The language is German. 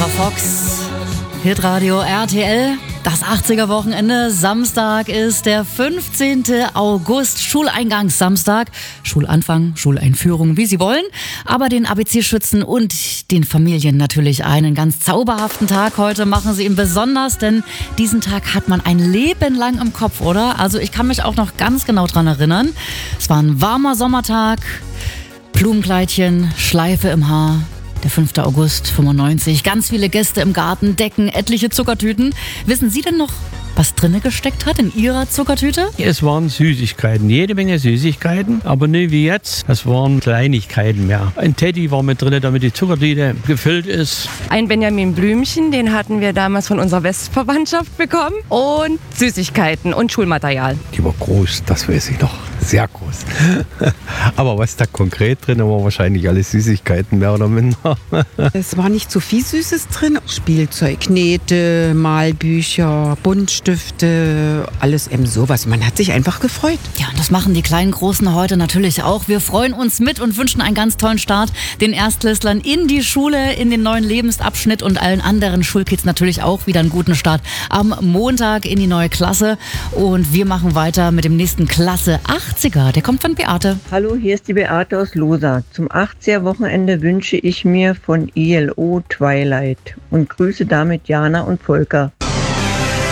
Eva Fox, Hitradio RTL. Das 80er-Wochenende. Samstag ist der 15. August, Schuleingangssamstag. Schulanfang, Schuleinführung, wie Sie wollen. Aber den ABC-Schützen und den Familien natürlich einen ganz zauberhaften Tag. Heute machen Sie ihn besonders, denn diesen Tag hat man ein Leben lang im Kopf, oder? Also ich kann mich auch noch ganz genau dran erinnern. Es war ein warmer Sommertag, Blumenkleidchen, Schleife im Haar. Der 5. August 95, ganz viele Gäste im Garten, Decken, etliche Zuckertüten. Wissen Sie denn noch, was drinne gesteckt hat in Ihrer Zuckertüte? Es waren Süßigkeiten, jede Menge Süßigkeiten, aber nicht wie jetzt. Das waren Kleinigkeiten mehr. Ein Teddy war mit drin, damit die Zuckertüte gefüllt ist. Ein Benjamin Blümchen, den hatten wir damals von unserer Westverwandtschaft bekommen. Und Süßigkeiten und Schulmaterial. Die war groß, das weiß ich noch. Sehr groß. Aber was da konkret drin war, wahrscheinlich alles Süßigkeiten, mehr oder minder. Es war nicht so viel Süßes drin. Spielzeug, Knete, Malbücher, Buntstifte, alles eben sowas. Man hat sich einfach gefreut. Ja, und das machen die kleinen Großen heute natürlich auch. Wir freuen uns mit und wünschen einen ganz tollen Start den Erstklässlern in die Schule, in den neuen Lebensabschnitt und allen anderen Schulkids natürlich auch wieder einen guten Start am Montag in die neue Klasse. Und wir machen weiter mit dem nächsten Klasse 80er. Der kommt von Beate. Hallo, hier ist die Beate aus Losa. Zum 80er-Wochenende wünsche ich mir von ILO Twilight und grüße damit Jana und Volker.